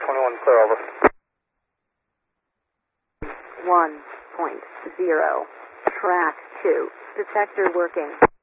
21 clear, over. 1.0. Track 2. Detector working.